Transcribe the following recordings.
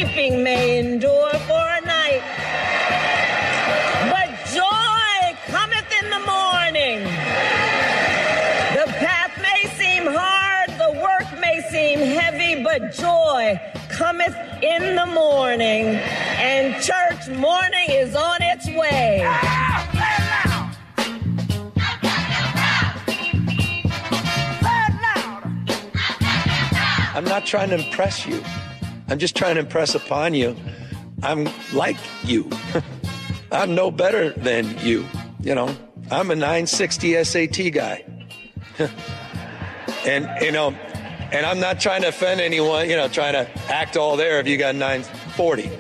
weeping may endure for a night, but joy cometh in the morning. The path may seem hard, the work may seem heavy, but joy cometh in the morning, and church morning is on its way. I'm not trying to impress you. I'm just trying to impress upon you. I'm like you. I'm no better than you. You know, I'm a 960 SAT guy. And I'm not trying to offend anyone, trying to act all there if you got 940.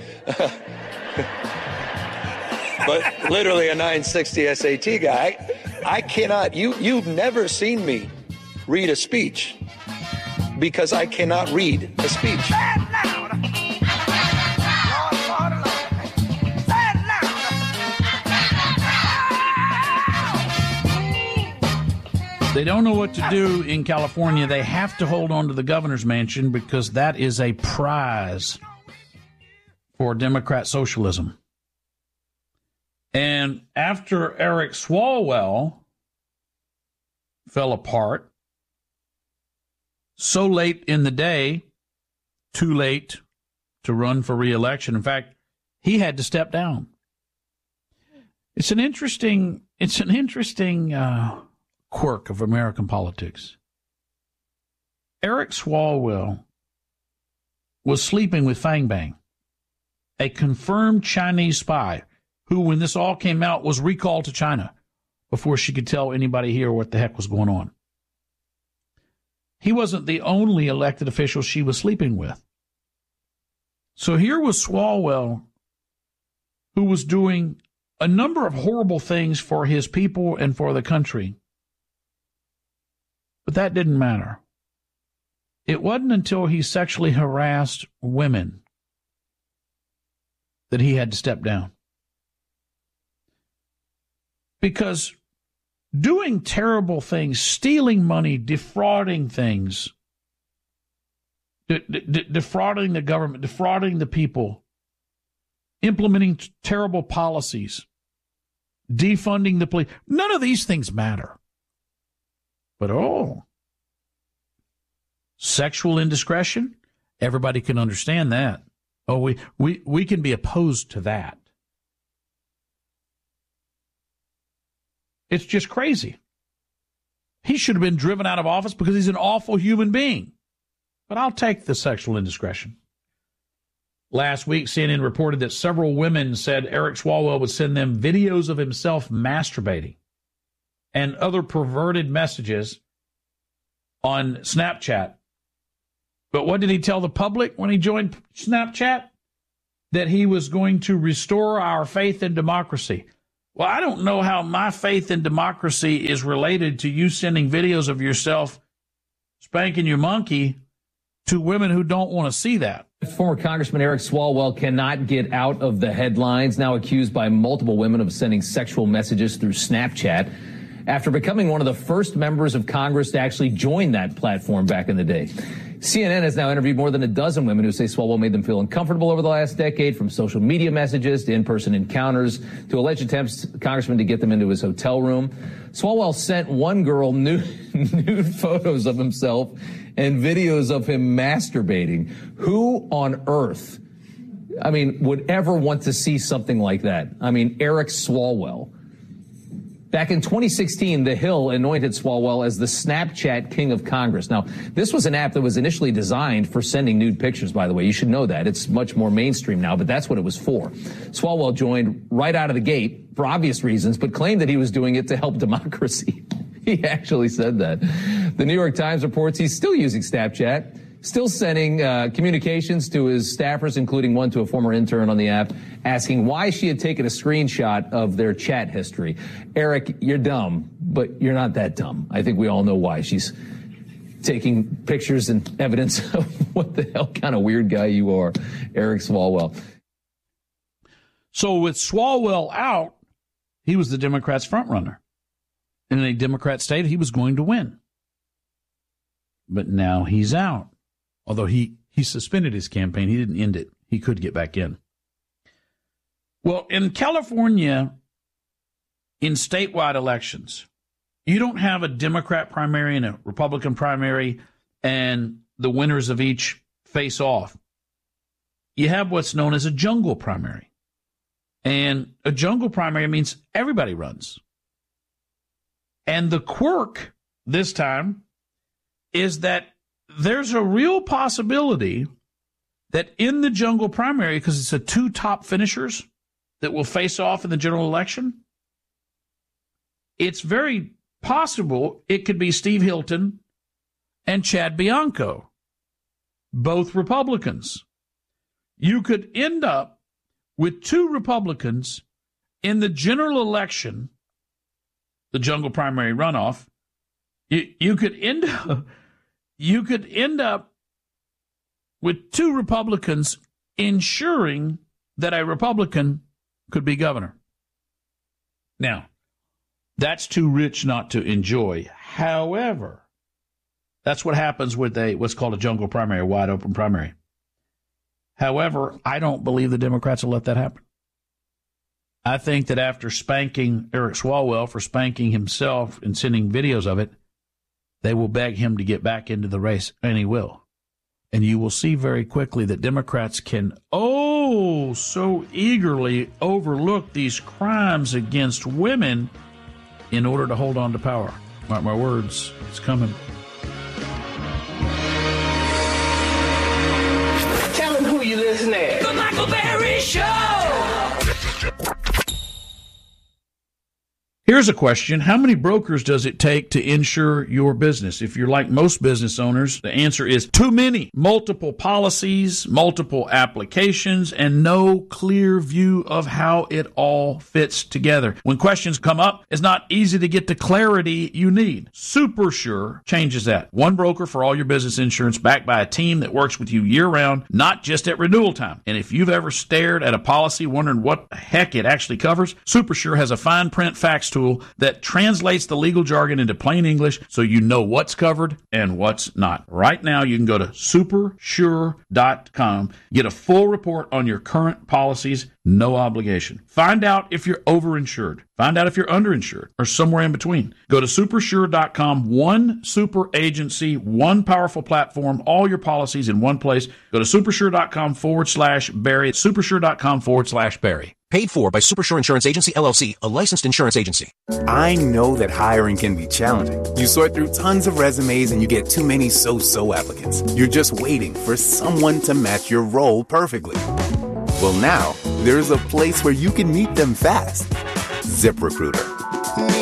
But literally a 960 SAT guy. I cannot, you've never seen me read a speech because I cannot read a speech. They don't know what to do in California. They have to hold on to the governor's mansion because that is a prize for Democrat socialism. And after Eric Swalwell fell apart so late in the day, too late to run for re-election. In fact, he had to step down. It's an interesting quirk of American politics. Eric Swalwell was sleeping with Fang Bang, a confirmed Chinese spy who, when this all came out, was recalled to China before she could tell anybody here what the heck was going on. He wasn't the only elected official she was sleeping with. So here was Swalwell, who was doing a number of horrible things for his people and for the country. But that didn't matter. It wasn't until he sexually harassed women that he had to step down. Because doing terrible things, stealing money, defrauding things, defrauding the government, defrauding the people, implementing terrible policies, defunding the police, none of these things matter. But, sexual indiscretion, everybody can understand that. We can be opposed to that. It's just crazy. He should have been driven out of office because he's an awful human being. But I'll take the sexual indiscretion. Last week, CNN reported that several women said Eric Swalwell would send them videos of himself masturbating and other perverted messages on Snapchat. But what did he tell the public when he joined Snapchat? That he was going to restore our faith in democracy. Well, I don't know how my faith in democracy is related to you sending videos of yourself spanking your monkey to women who don't want to see that. Former Congressman Eric Swalwell cannot get out of the headlines, now accused by multiple women of sending sexual messages through Snapchat after becoming one of the first members of Congress to actually join that platform back in the day. CNN has now interviewed more than a dozen women who say Swalwell made them feel uncomfortable over the last decade, from social media messages to in-person encounters to alleged attempts, Congressman, to get them into his hotel room. Swalwell sent one girl nude photos of himself and videos of him masturbating. Who on earth, would ever want to see something like that? Eric Swalwell. Back in 2016, The Hill anointed Swalwell as the Snapchat King of Congress. Now, this was an app that was initially designed for sending nude pictures, by the way. You should know that. It's much more mainstream now, but that's what it was for. Swalwell joined right out of the gate for obvious reasons, but claimed that he was doing it to help democracy. He actually said that. The New York Times reports he's still using Snapchat, still sending communications to his staffers, including one to a former intern on the app, asking why she had taken a screenshot of their chat history. Eric, you're dumb, but you're not that dumb. I think we all know why. She's taking pictures and evidence of what the hell kind of weird guy you are, Eric Swalwell. So with Swalwell out, he was the Democrats' frontrunner. In a Democrat state, he was going to win. But now he's out. Although he suspended his campaign, he didn't end it. he could get back in. Well, in California, in statewide elections, you don't have a Democrat primary and a Republican primary and the winners of each face off. You have what's known as a jungle primary. And a jungle primary means everybody runs. And the quirk this time is that there's a real possibility that in the jungle primary, because it's the two top finishers that will face off in the general election, it's very possible it could be Steve Hilton and Chad Bianco, both Republicans. You could end up with two Republicans in the general election, the jungle primary runoff. You could end up with two Republicans ensuring that a Republican could be governor. Now, that's too rich not to enjoy. However, that's what happens with what's called a jungle primary, a wide open primary. However, I don't believe the Democrats will let that happen. I think that after spanking Eric Swalwell for spanking himself and sending videos of it, they will beg him to get back into the race, and he will. And you will see very quickly that Democrats can so eagerly overlook these crimes against women in order to hold on to power. Mark my words, it's coming. Tell them who you listen at. The Michael Berry Show. Here's a question. How many brokers does it take to insure your business? If you're like most business owners, the answer is too many. Multiple policies, multiple applications, and no clear view of how it all fits together. When questions come up, it's not easy to get the clarity you need. SuperSure changes that. One broker for all your business insurance, backed by a team that works with you year-round, not just at renewal time. And if you've ever stared at a policy wondering what the heck it actually covers, SuperSure has a fine print fax tool that translates the legal jargon into plain English so you know what's covered and what's not. Right now, you can go to supersure.com, get a full report on your current policies, no obligation. Find out if you're overinsured. Find out if you're underinsured or somewhere in between. Go to supersure.com, one super agency, one powerful platform, all your policies in one place. Go to supersure.com/Barry, supersure.com/Barry. Paid for by Supersure Insurance Agency, LLC, a licensed insurance agency. I know that hiring can be challenging. You sort through tons of resumes and you get too many so-so applicants. You're just waiting for someone to match your role perfectly. Well, now, there's a place where you can meet them fast. ZipRecruiter.